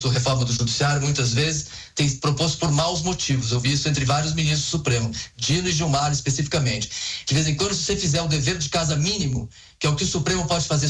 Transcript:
reforma do Judiciário, muitas vezes, tem proposto por maus motivos. Eu vi isso entre vários ministros do Supremo, Dino e Gilmar especificamente. De vez em quando, se você fizer o dever de casa mínimo, que é o que o Supremo pode fazer